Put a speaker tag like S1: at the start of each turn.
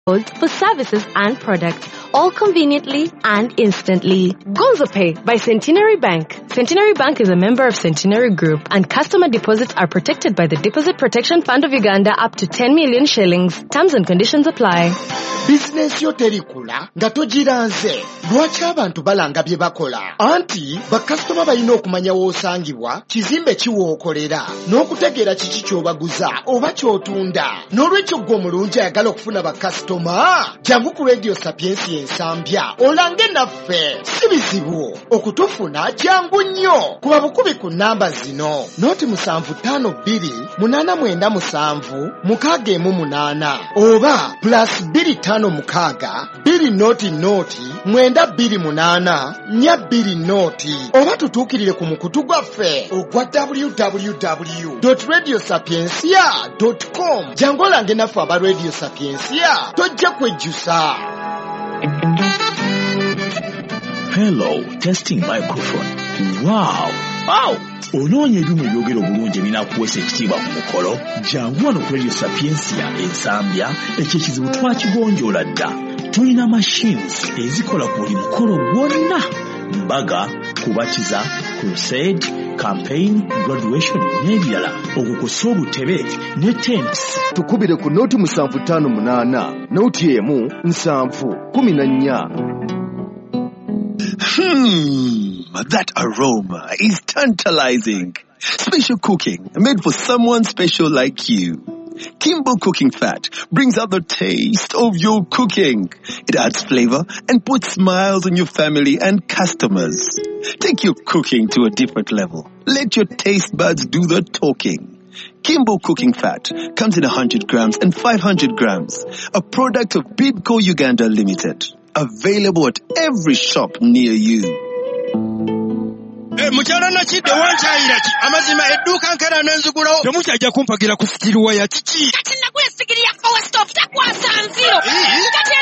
S1: codes for services and products, all conveniently and instantly. Gonzo Pay by Centenary Bank. Centenary Bank is a member of Centenary Group, and customer deposits are protected by the Deposit Protection Fund of Uganda up to 10 million shillings. Terms and conditions apply.
S2: Business yo terikula nga togiranze. Lwaki abantu balanga bye bakola? Anti bakasitoma balina okumanya w'osangibwa, kizimbe kiwookolera, n'okutegeera kiki ky'obaguza oba ky'otunda. N'olwekyo ggwe omulungi ayagala okufuna bakasitoma, jangu ku Radio Sapiensi ensambya olange naffe. Si bizibu okutufuna, jangu nnyo. Kuba bukubi ku nnamba zino: 0757 oba +256 oba tutuukirire ku mukutu gwaffe ogwa www.radiosapiensia.com. jangu olange naffe aba Radio Sapiensia, tojja kwejjusa.
S3: Hello, testing microphone. Wow. Onoonya ebyuma ebyogera obulungi ebinakuweesa ekitiibwa ku mukolo? Jangu wano ku Radio Sapiensia ensambya, ekyo ekizibu twakigonjoola dda. Tulina machines ezikola ku buli mukolo gwonna: mbaga, kubatiza, crusade, campaign, graduation n'ebirala. Okukusa obutebe ne tents.
S4: Tukubire ku noti 758 noti emu 714.
S5: That aroma is tantalizing. Special cooking made for someone special like you. Kimbo Cooking Fat brings out the taste of your cooking. It adds flavor and puts smiles on your family and customers. Take your cooking to a different level. Let your taste buds do the talking. Kimbo Cooking Fat comes in 100 grams and 500 grams. A product of Bibco Uganda Limited. Available at every shop near you.
S6: Mukyala kidde wankyayira ki? Amazima edduuka nkera n'enzigulawo. Temukyajja kumpagira ku sikiriwa ya kiki?
S7: Kati nagwe sigiri ya Power Stop takwasa nziro. Kati